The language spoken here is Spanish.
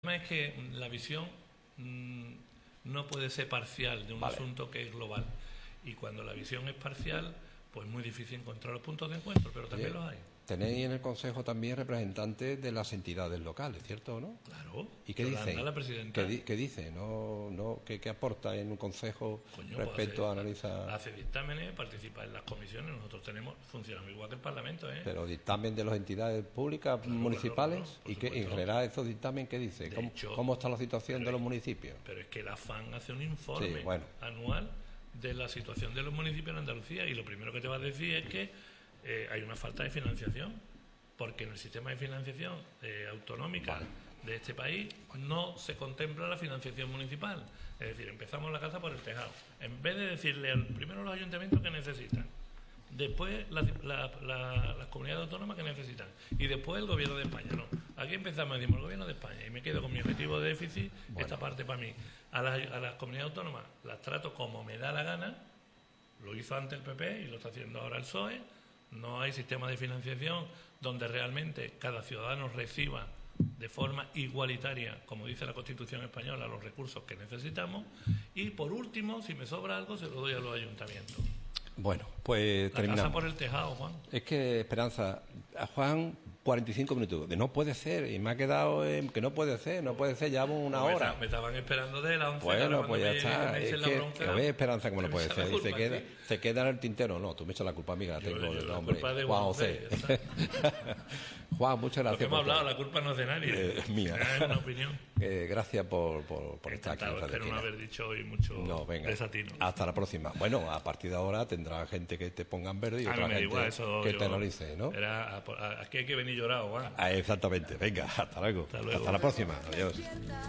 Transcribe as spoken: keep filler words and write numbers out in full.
El problema es que la visión mmm, no puede ser parcial de un vale. asunto que es global. Y cuando la visión es parcial, pues es muy difícil encontrar los puntos de encuentro, pero también Bien. los hay. Tenéis en el Consejo también representantes de las entidades locales, ¿cierto o no? Claro. ¿Y qué dicen? La presidenta. ¿Qué, di ¿Qué dice? ¿No, no, ¿qué, ¿Qué aporta en un Consejo Coño, respecto pues hace, a analizar? Hace dictámenes, participa en las comisiones. Nosotros tenemos, funcionamos igual que el Parlamento, ¿eh? Pero dictamen de las entidades públicas, claro, municipales, claro, claro, y que en general esos dictámenes, ¿qué dice? ¿Cómo, hecho, ¿Cómo está la situación de los municipios? Pero es que la F A N hace un informe sí, bueno. anual de la situación de los municipios en Andalucía, y lo primero que te va a decir es que eh, hay una falta de financiación, porque en el sistema de financiación eh, autonómica vale. de este país no se contempla la financiación municipal. Es decir, empezamos la casa por el tejado. En vez de decirle al, primero a los ayuntamientos que necesitan, después la, la, la, las comunidades autónomas que necesitan, y después el gobierno de España. No, aquí empezamos, decimos el gobierno de España, y me quedo con mi objetivo de déficit, bueno. esta parte para mí. A las, a las comunidades autónomas las trato como me da la gana, lo hizo antes el P P y lo está haciendo ahora el P S O E. No hay sistema de financiación donde realmente cada ciudadano reciba de forma igualitaria, como dice la Constitución española, los recursos que necesitamos. Y por último, si me sobra algo, se lo doy a los ayuntamientos. Bueno, pues la terminamos. Casa por el tejado, Juan. Es que, Esperanza, a Juan, cuarenta y cinco minutos. De no puede ser, y me ha quedado eh, que no puede ser, no puede ser, llevamos una me hora. Está, me estaban esperando de la once. Bueno, pues ya está. Es que, que ves, Esperanza, como no puede ser. Y se queda, se queda en el tintero. No, tú me echas la culpa a mí, que la tengo yo, yo, de hombre. De Juan José. Juan, muchas gracias. Lo que hemos hablado, la culpa no es de nadie. Eh, es mía. Es una opinión. Eh, gracias por, por, por estar aquí. Espero no haber dicho hoy mucho no, venga. desatino. Hasta la próxima. Bueno, a partir de ahora tendrá gente que te ponga en verde y otra gente igual, eso que yo, te analice, ¿no? Era, aquí hay que venir llorado, Juan. Ah, exactamente. Venga, hasta luego. Hasta luego. Hasta la próxima. Adiós.